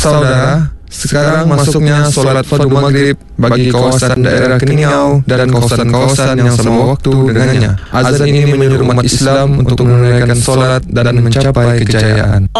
saudara, sekarang masuknya solat fardu maghrib bagi kawasan daerah Keningau dan kawasan-kawasan yang sama waktu dengannya. Azan ini menyuruh umat Islam untuk menunaikan solat dan mencapai kejayaan.